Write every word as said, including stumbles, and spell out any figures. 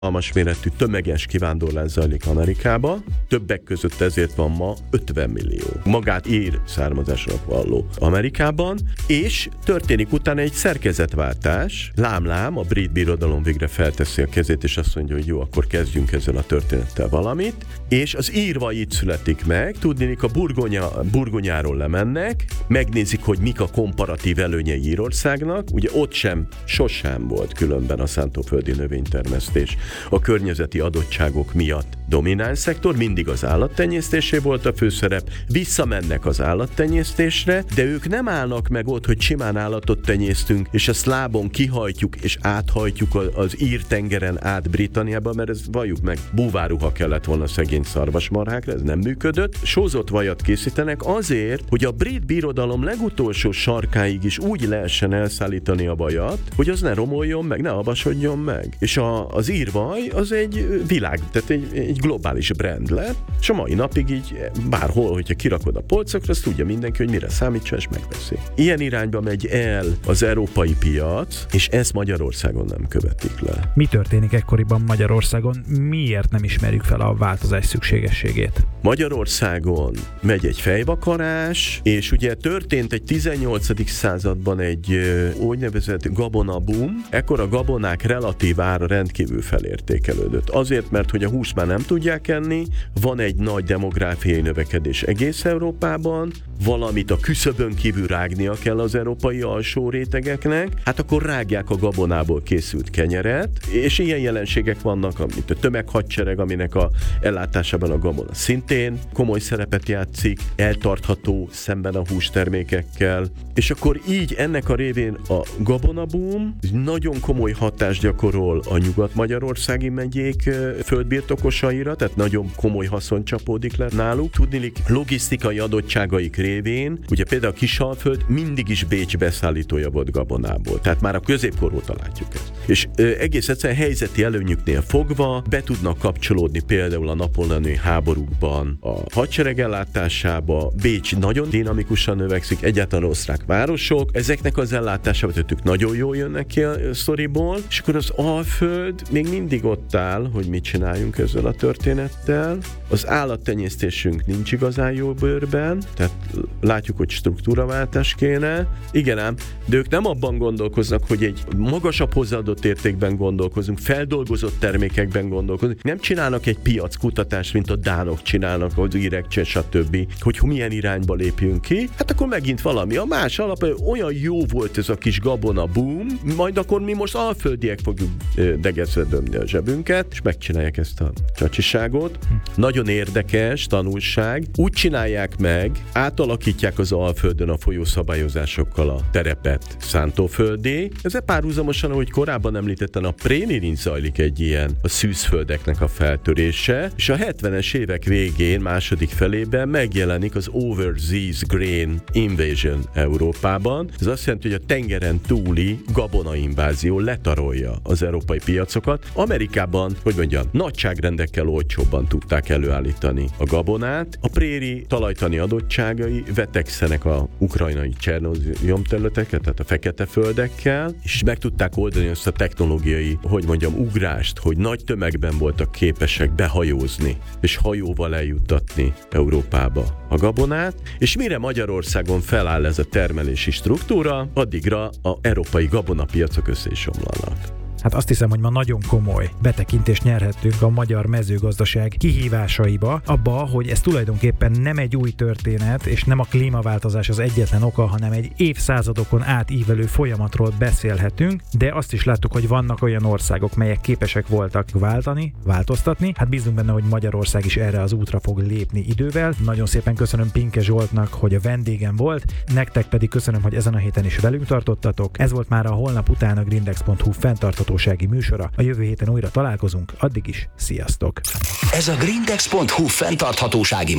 hatalmas méretű tömeges kivándorlás zajlik Amerikába, többek között ezért van ma ötven millió magát ír származásnak valló Amerikában, és történik utána egy szerkezetváltás. Lám-lám, a brit birodalom végre felteszi a kezét, és azt mondja, hogy jó, akkor kezdjünk ezzel a történettel valamit, és az írva itt születik meg, tudnék a Burgonya, Burgonyáról lemennek, megnézik, hogy mik a komparatív előnyei Írországnak, ugye ott sem, sosem volt különben a szántóföldi növénytermesztés a környezeti adottságok miatt domináns szektor, mindig az állattenyésztésé volt a főszerep, visszamennek az állattenyésztésre, de ők nem állnak meg ott, hogy simán állatot tenyésztünk, és ezt lábon kihajtjuk és áthajtjuk az ír tengeren át Britanniába, mert ez valljuk meg, búváruha kellett volna szegény szarvasmarhákra, ez nem működött. Sózott vajat készítenek azért, hogy a brit birodalom legutolsó sarkáig is úgy lehessen elszállítani a vajat, hogy az ne romoljon meg, ne abasodjon meg. És a, az írvaj az egy világ, tehát egy, egy globális brand lett, és a mai napig így bárhol, hogyha kirakod a polcokra, azt tudja mindenki, hogy mire számítsa, és megveszi. Ilyen irányba megy el az európai piac, és ezt Magyarországon nem követik le. Mi történik ekkoriban Magyarországon? Miért nem ismerjük fel a változás szükségességét? Magyarországon megy egy fejvakarás, és ugye történt egy tizennyolcadik században egy úgynevezett gabonaboom, ekkor a gabonák relatív ára rendkívül felértékelődött. Azért, mert hogy a húst már nem tudják enni, van egy nagy demográfiai növekedés egész Európában, valamit a küszöbön kívül rágnia kell az európai alsó rétegeknek, hát akkor rágják a gabonából készült kenyeret, és ilyen jelenségek vannak, mint a tömeghadsereg, aminek a ellátásában a gabona szintén komoly szerepet játszik, eltartható szemben a hústermékekkel, és akkor így ennek a révén a gabonaboom nagyon komoly hatást gyakorol a nyugat-magyarországi megyék földbirtokosaira, tehát nagyon komoly haszon csapódik le náluk. Tudniillik, logisztikai adottságaik révén, ugye például a Kisalföld mindig is Bécs beszállítója volt gabonából, tehát már a középkor óta látjuk ezt. És ö, egész egyszerűen helyzeti előnyüknél fogva be tudnak kapcsolódni például a napóleoni háborúkban a hadsereg ellátásába. Bécs nagyon dinamikusan növekszik, egyáltalán osztrák városok, ezeknek az ellátásában ők nagyon jól jönnek ki a sztoriból, és akkor az Alföld még mindig ott áll, hogy mit csináljunk ezzel a történettel. Az állattenyésztésünk nincs igazán jó bőrben, tehát látjuk, hogy struktúraváltás kéne. Igen ám, de ők nem abban gondolkoznak, hogy egy magasabb hozzáadott értékben gondolkozunk, feldolgozott termékekben gondolkozunk. Nem csinálnak egy piackutatást, mint a dánok csinálnak, az írek, stb., hogy milyen irányba lépjünk ki. Hát akkor megint valami. A más alap, olyan jó volt ez a kis gabona boom, majd akkor mi most alföldiek fogjuk degeszre dömni a zsebünket, és megcsinálják ezt a csacsiságot. Nagyon érdekes tanulság. Úgy csinálják meg, átalakítják az Alföldön a folyószabályozásokkal a terepet szántóföldé. Ezzel párhuzamosan, ahogy korábban említettem, a Prénirin zajlik egy ilyen a szűzföldeknek a feltörése, és a hetvenes évek végén, második felében megjelenik az Overseas Grain Invasion Európában. Ez azt jelenti, hogy a tengeren túli gabonainvázió letarolja az európai piacokat. Amerikában, hogy mondjam, nagyságrendekkel olcsóbban tudták előállítani a gabonát. A préri talajtani adottságai vetekszenek a ukrajnai Csernozjom területeket, tehát a fekete földekkel, és meg tudták oldani azt a technológiai, hogy mondjam, ugrást, hogy nagy tömegben voltak képesek behajózni, és hajóval eljuttatni Európába a gabonát, és mire Magyarországon feláll ez a termelési struktúra, addigra az európai gabonapiacok össze is omlanak. Hát azt hiszem, hogy ma nagyon komoly betekintést nyerhettünk a magyar mezőgazdaság kihívásaiba, abba, hogy ez tulajdonképpen nem egy új történet, és nem a klímaváltozás az egyetlen oka, hanem egy évszázadokon átívelő folyamatról beszélhetünk, de azt is láttuk, hogy vannak olyan országok, melyek képesek voltak váltani, változtatni. Hát bízunk benne, hogy Magyarország is erre az útra fog lépni idővel. Nagyon szépen köszönöm Pinke Zsoltnak, hogy a vendégem volt, nektek pedig köszönöm, hogy ezen a héten is velünk tartottatok. Ez volt már a holnap után a grindex pont hu fenntartható műsora. A jövő héten újra találkozunk, addig is sziasztok! Ez a grindex pont hu fenntarthatósági